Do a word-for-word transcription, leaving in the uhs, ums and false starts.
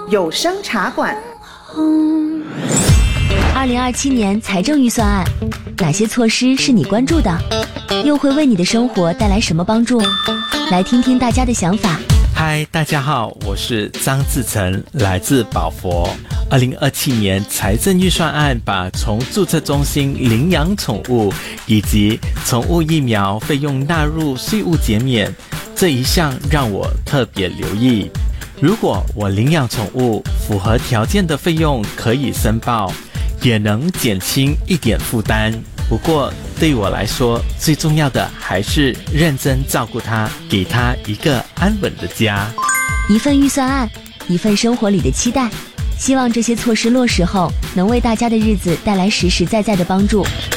有声茶馆。 二零二七年财政预算案，哪些措施是你关注的？又会为你的生活带来什么帮助？来听听大家的想法。 嗨，大家好，我是张志成，来自宝佛。二零二七年财政预算案把从注册中心领养宠物以及宠物疫苗费用纳入税务减免，这一项让我特别留意。如果我领养宠物，符合条件的费用可以申报，也能减轻一点负担。不过对我来说，最重要的还是认真照顾它，给它一个安稳的家。 一份预算案，一份生活里的期待，希望这些措施落实后，能为大家的日子带来实实在在的帮助。